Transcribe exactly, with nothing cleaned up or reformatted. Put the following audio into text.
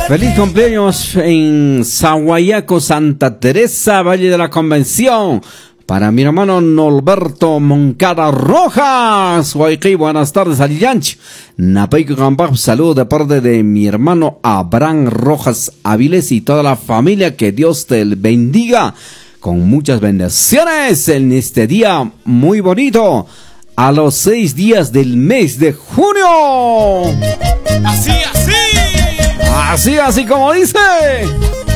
Feliz cumpleaños en Zahuayaco, Santa Teresa, Valle de la Convención. Para mi hermano Norberto Moncada Rojas. Guayquí, buenas tardes, Alianch. Napaico Campap, saludo de parte de mi hermano Abraham Rojas Aviles y toda la familia. Que Dios te bendiga con muchas bendiciones en este día muy bonito. A los seis días del mes de junio. Así, así. Así, así como dice.